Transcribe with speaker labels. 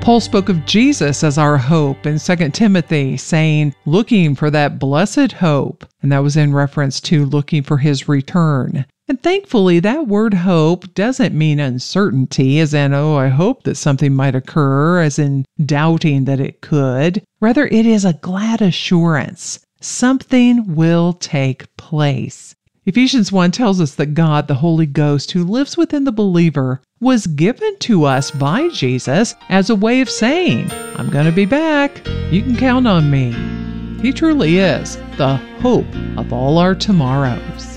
Speaker 1: Paul spoke of Jesus as our hope in 2 Timothy, saying, looking for that blessed hope. And that was in reference to looking for his return. And thankfully, that word hope doesn't mean uncertainty, as in, oh, I hope that something might occur, as in doubting that it could. Rather, it is a glad assurance. Something will take place. Ephesians 1 tells us that God, the Holy Ghost, who lives within the believer, was given to us by Jesus as a way of saying, I'm going to be back. You can count on me. He truly is the hope of all our tomorrows.